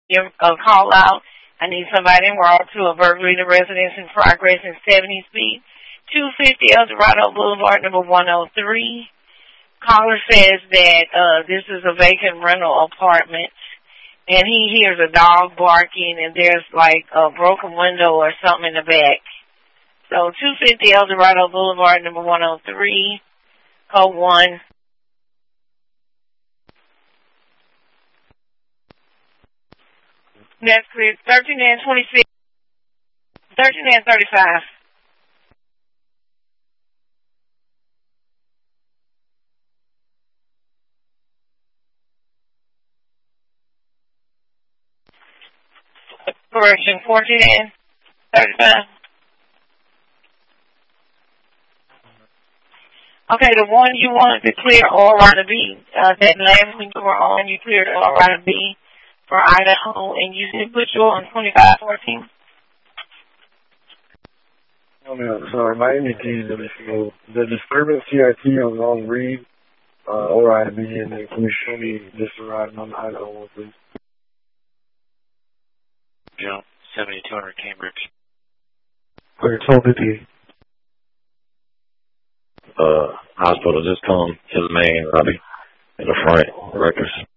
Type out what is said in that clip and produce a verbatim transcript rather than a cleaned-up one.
Your uh, call out. I need somebody en route to a Burgley residence in progress in seventy speed. two fifty El Dorado Boulevard, number one oh three. Caller says that uh, this is a vacant rental apartment, and he hears a dog barking, and there's like a broken window or something in the back. So two fifty El Dorado Boulevard, number one oh three, code one. That's clear. thirteen and twenty-six. thirteen and thirty-five. Correction, fourteen and thirty-five. Okay, the one you wanted to clear all right to be, uh, that last week you were on, you cleared all right to be for Idaho, and you did put you on twenty-five fourteen. Oh, no, sorry, my indicator is the, the disturbance C I T on Long Reed, uh, or I B, and then can you show me this ride on Idaho, please? Jump, seventy-two hundred Cambridge. Clear, twelve fifty. Uh, hospital, just come to the main lobby in the front, Rutgers.